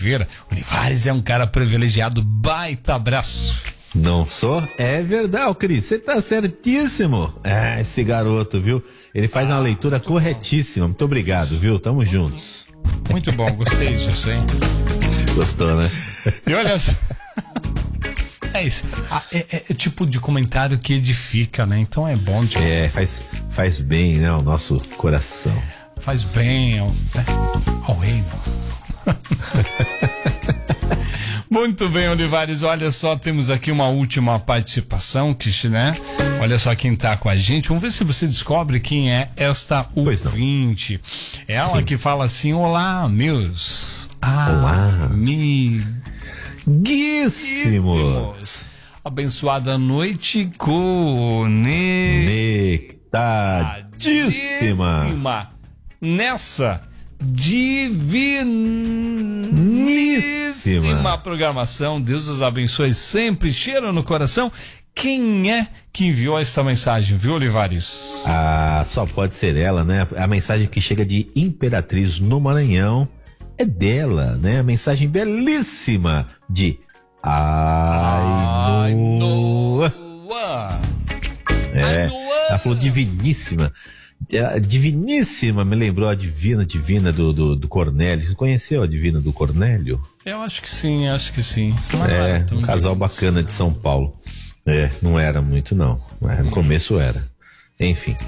Oliveira. Olivares é um cara privilegiado, baita abraço. Não sou? É verdade, Cris, você tá certíssimo. Esse garoto, viu? Ele faz uma leitura corretíssima. Muito obrigado, viu? Tamo juntos. Muito bom, gostei disso, hein? Gostou, né? E olha só. É isso. É tipo de comentário que edifica, né? Então é bom. Faz bem, né? Ao nosso coração. Faz bem ao reino. Muito bem, Olivares. Olha só, temos aqui uma última participação, né? Olha só quem tá com a gente. Vamos ver se você descobre quem é esta ouvinte. Ela que fala assim: olá, meus amiguíssimos. Abençoada noite conectadíssima nessa diviníssima programação. Deus os abençoe sempre. Cheiro no coração. Quem é que enviou essa mensagem, viu, Olivares? Só pode ser ela, né? A mensagem que chega de Imperatriz no Maranhão é dela, né? A mensagem belíssima de Ainoa. Ela falou diviníssima. Diviníssima, me lembrou a divina do Cornélio. Você conheceu a divina do Cornélio? Eu acho que sim. Um casal bacana de São Paulo. Não era muito não. No começo era. Enfim.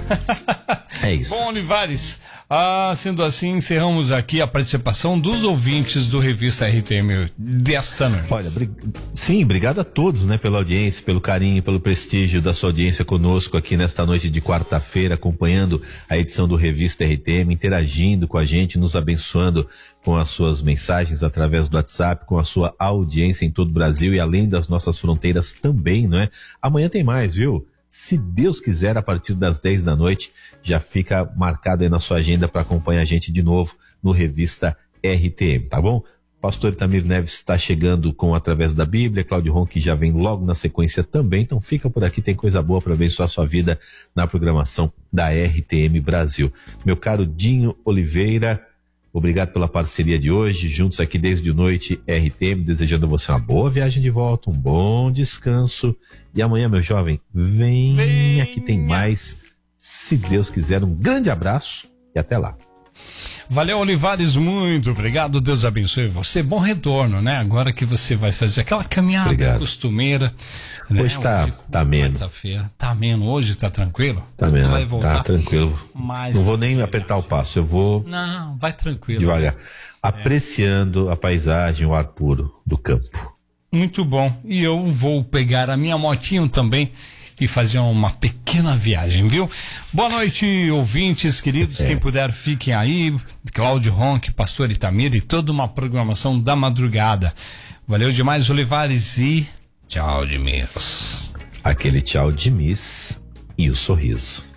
É isso. Bom, Olivares, sendo assim, encerramos aqui a participação dos ouvintes do Revista RTM desta noite. Olha, obrigado a todos, né, pela audiência, pelo carinho, pelo prestígio da sua audiência conosco aqui nesta noite de quarta-feira, acompanhando a edição do Revista RTM, interagindo com a gente, nos abençoando com as suas mensagens através do WhatsApp, com a sua audiência em todo o Brasil e além das nossas fronteiras também, não é? Amanhã tem mais, viu? Se Deus quiser, a partir das 10 da noite, já fica marcado aí na sua agenda para acompanhar a gente de novo no Revista RTM, tá bom? Pastor Itamir Neves está chegando com Através da Bíblia, Cláudio Ronque já vem logo na sequência também, então fica por aqui, tem coisa boa para abençoar a sua vida na programação da RTM Brasil. Meu caro Dinho Oliveira, obrigado pela parceria de hoje, juntos aqui desde noite RTM, desejando a você uma boa viagem de volta, um bom descanso. E amanhã, meu jovem, venha que tem mais. Se Deus quiser, um grande abraço e até lá. Valeu, Olivares, muito obrigado. Deus abençoe você. Bom retorno, né? Agora que você vai fazer aquela caminhada costumeira. Né? Hoje tá ameno. Tá ameno. Hoje tá tranquilo? Tá ameno. Vai voltar? Tá tranquilo. Não vou nem apertar o passo. Eu vou. Não, vai tranquilo. Devagar. Apreciando a paisagem, o ar puro do campo. Muito bom. E eu vou pegar a minha motinho também e fazer uma pequena viagem, viu? Boa noite, ouvintes queridos. Quem puder, fiquem aí. Cláudio Ronque, Pastor Itamir e toda uma programação da madrugada. Valeu demais, Olivares, e tchau de miss. Aquele tchau de miss e o sorriso.